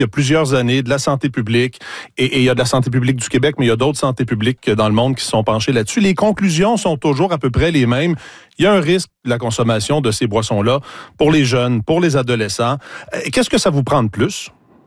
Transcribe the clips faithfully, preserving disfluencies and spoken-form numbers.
il y a plusieurs années, de la santé publique, et, et il y a de la santé publique du Québec, mais il y a d'autres santé publiques dans le monde qui se sont penchées là-dessus. Les conclusions sont toujours à peu près les mêmes. Il y a un risque de la consommation de ces boissons-là pour les jeunes, pour les adolescents. Qu'est-ce que ça vous prend de plus?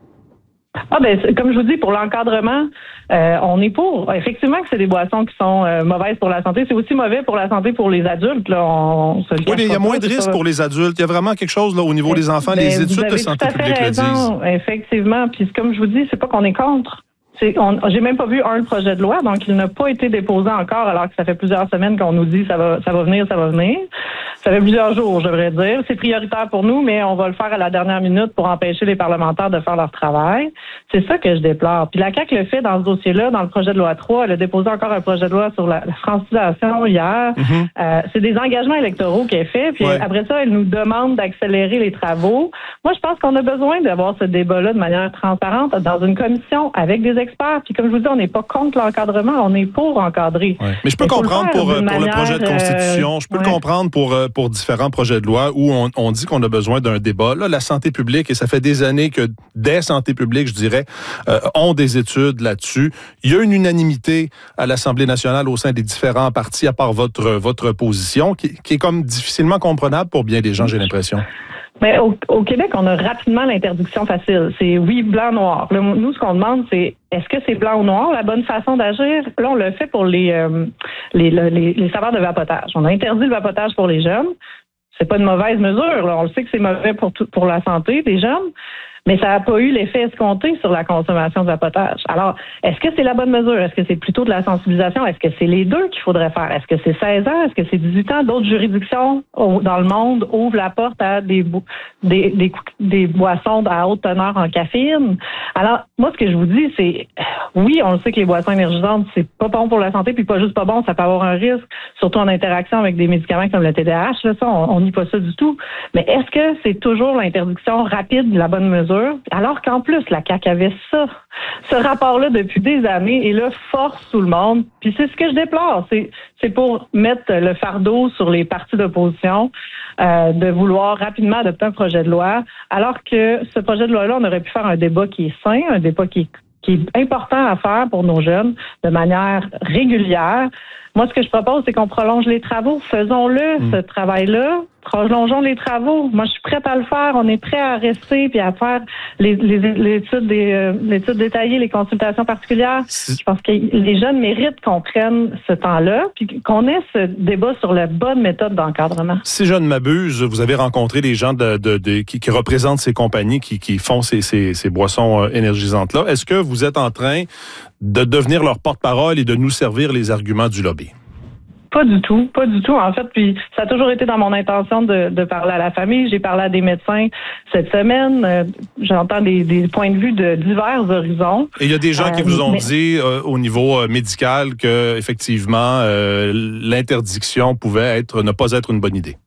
Ah ben, comme je vous dis, pour l'encadrement, euh, on est pour. Effectivement que c'est des boissons qui sont euh, mauvaises pour la santé. C'est aussi mauvais pour la santé pour les adultes. Là. On, on se le oui, mais il y a moins de risques pour les adultes. Il y a vraiment quelque chose là au niveau des enfants. Les études de santé publique le disent. Effectivement. Puis comme je vous dis, c'est pas qu'on est contre. C'est, on, j'ai même pas vu un projet de loi, donc il n'a pas été déposé encore, alors que ça fait plusieurs semaines qu'on nous dit ça va, ça va venir, ça va venir. Ça fait plusieurs jours, je devrais dire. C'est prioritaire pour nous, mais on va le faire à la dernière minute pour empêcher les parlementaires de faire leur travail. C'est ça que je déplore. Puis la C A Q le fait dans ce dossier-là, dans le projet de loi trois. Elle a déposé encore un projet de loi sur la, la francisation hier. Mm-hmm. Euh, c'est des engagements électoraux qu'elle fait. Puis ouais. Après ça, elle nous demande d'accélérer les travaux. Moi, je pense qu'on a besoin d'avoir ce débat-là de manière transparente dans une commission avec des experts. Puis comme je vous dis, on n'est pas contre l'encadrement, on est pour encadrer. Ouais. Mais je peux Mais comprendre pour, pour manière, le projet de constitution, je peux ouais. le comprendre pour, pour différents projets de loi où on, on dit qu'on a besoin d'un débat. Là, la santé publique, et ça fait des années que des santé publiques, je dirais, euh, ont des études là-dessus. Il y a une unanimité à l'Assemblée nationale au sein des différents partis, à part votre, votre position, qui, qui est comme difficilement comprenable pour bien des gens, j'ai l'impression. Mais au, au Québec, on a rapidement l'interdiction facile. C'est oui, blanc, noir. Là, nous, ce qu'on demande, c'est est-ce que c'est blanc ou noir la bonne façon d'agir? Là, on le fait pour les, euh, les, les, les saveurs de vapotage. On a interdit le vapotage pour les jeunes. C'est pas une mauvaise mesure. Là. On le sait que c'est mauvais pour, tout, pour la santé des jeunes. Mais ça n'a pas eu l'effet escompté sur la consommation de vapotage. Alors, est-ce que c'est la bonne mesure? Est-ce que c'est plutôt de la sensibilisation? Est-ce que c'est les deux qu'il faudrait faire? Est-ce que c'est seize ans? Est-ce que c'est dix-huit ans? D'autres juridictions dans le monde ouvrent la porte à des, bo- des, des, des boissons à haute teneur en caféine. Alors, moi, ce que je vous dis, c'est, oui, on le sait que les boissons énergisantes, c'est pas bon pour la santé, puis pas juste pas bon, ça peut avoir un risque, surtout en interaction avec des médicaments comme le T D A H. Là, ça, on n'y pas ça du tout. Mais est-ce que c'est toujours l'interdiction rapide de la bonne mesure? Alors qu'en plus, la C A Q avait ça, ce rapport-là depuis des années, et là, force tout le monde. Puis c'est ce que je déplore, c'est, c'est pour mettre le fardeau sur les partis d'opposition, euh, de vouloir rapidement adopter un projet de loi, alors que ce projet de loi-là, on aurait pu faire un débat qui est sain, un débat qui est, qui est important à faire pour nos jeunes de manière régulière. Moi, ce que je propose, c'est qu'on prolonge les travaux. Faisons-le, mmh. ce travail-là. Prolongeons les travaux. Moi, je suis prête à le faire. On est prêt à rester puis à faire les, les, les études, des, euh, l'étude détaillée, les consultations particulières. Je pense que les jeunes méritent qu'on prenne ce temps-là puis qu'on ait ce débat sur la bonne méthode d'encadrement. Si je ne m'abuse, vous avez rencontré des gens de, de, de, qui, qui représentent ces compagnies qui, qui font ces, ces, ces boissons énergisantes-là. Est-ce que vous êtes en train de devenir leur porte-parole et de nous servir les arguments du lobby? Pas du tout, pas du tout. En fait, puis ça a toujours été dans mon intention de, de parler à la famille. J'ai parlé à des médecins cette semaine. Euh, j'entends des, des points de vue de divers horizons. Et il y a des gens euh, qui vous ont mais... dit euh, au niveau euh, médical que effectivement euh, l'interdiction pouvait être ne pas être une bonne idée.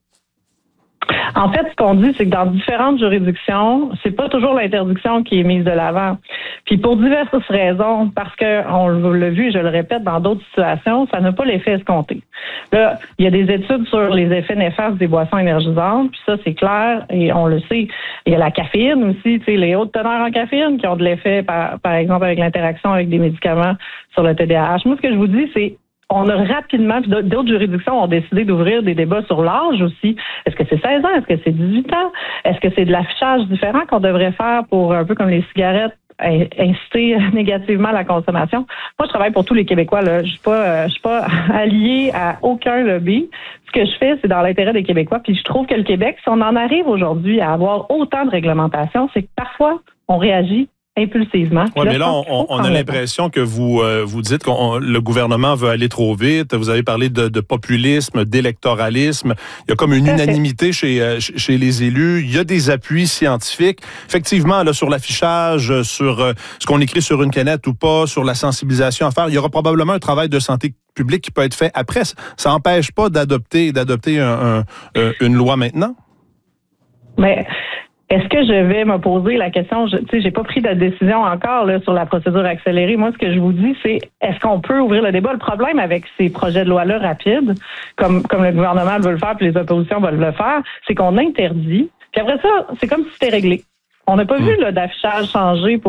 En fait, ce qu'on dit, c'est que dans différentes juridictions, c'est pas toujours l'interdiction qui est mise de l'avant. Puis pour diverses raisons, parce que on l'a vu, et je le répète, dans d'autres situations, ça n'a pas l'effet escompté. Là, il y a des études sur les effets néfastes des boissons énergisantes, puis ça, c'est clair, et on le sait. Il y a la caféine aussi, tu sais, les hautes teneurs en caféine qui ont de l'effet, par, par exemple, avec l'interaction avec des médicaments sur le T D A H. Moi, ce que je vous dis, c'est on a rapidement, puis d'autres juridictions ont décidé d'ouvrir des débats sur l'âge aussi. Est-ce que c'est seize ans? Est-ce que c'est dix-huit ans? Est-ce que c'est de l'affichage différent qu'on devrait faire pour, un peu comme les cigarettes, inciter négativement la consommation? Moi, je travaille pour tous les Québécois, là. Je suis pas, euh, je suis pas alliée à aucun lobby. Ce que je fais, c'est dans l'intérêt des Québécois. Puis je trouve que le Québec, si on en arrive aujourd'hui à avoir autant de réglementations, c'est que parfois, on réagit impulsivement. Oui, mais là, on, on a l'impression que vous euh, vous dites que le gouvernement veut aller trop vite. Vous avez parlé de, de populisme, d'électoralisme. Il y a comme une unanimité chez, chez les élus. Il y a des appuis scientifiques. Effectivement, là, sur l'affichage, sur euh, ce qu'on écrit sur une canette ou pas, sur la sensibilisation à faire, il y aura probablement un travail de santé publique qui peut être fait après. Ça n'empêche pas d'adopter, d'adopter un, un, une loi maintenant? Mais... Est-ce que je vais me poser la question, je, tu sais, j'ai pas pris de décision encore là, sur la procédure accélérée. Moi, ce que je vous dis, c'est est-ce qu'on peut ouvrir le débat? Le problème avec ces projets de loi-là rapides, comme, comme le gouvernement veut le faire puis les oppositions veulent le faire, c'est qu'on interdit. Puis après ça, c'est comme si c'était réglé. On n'a pas Mm. vu là, d'affichage changer pour